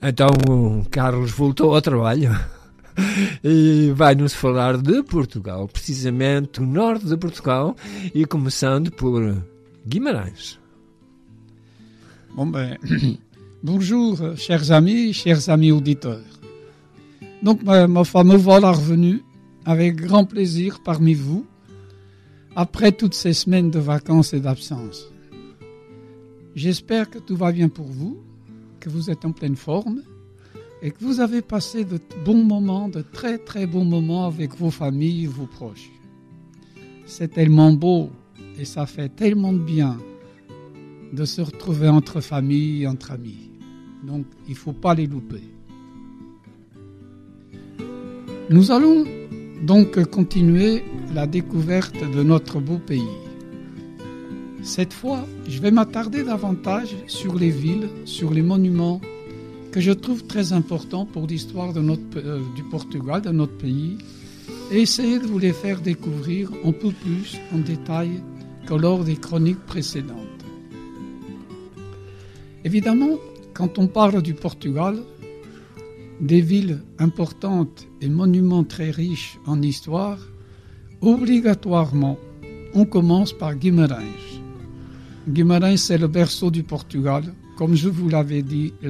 Então o Carlos voltou ao trabalho e vai-nos falar de Portugal, precisamente do norte de Portugal, e começando por Guimarães. Bon ben, bonjour chers amis auditeurs. Donc ma femme me voilà revenu avec grand plaisir parmi vous après toutes ces semaines de vacances et d'absence. J'espère que tout va bien pour vous, que vous êtes en pleine forme et que vous avez passé de bons moments, de très très bons moments avec vos familles et vos proches. C'est tellement beau et ça fait tellement de bien de se retrouver entre familles, entre amis. Donc il ne faut pas les louper. Nous allons donc continuer la découverte de notre beau pays. Cette fois, je vais m'attarder davantage sur les villes, sur les monuments que je trouve très importants pour l'histoire de du Portugal, de notre pays, et essayer de vous les faire découvrir un peu plus en détail que lors des chroniques précédentes. Évidemment, quand on parle du Portugal, des villes importantes et monuments très riches en histoire, obligatoirement, on commence par Guimarães. Guimarães, c'est le berceau du Portugal, comme je vous l'avais dit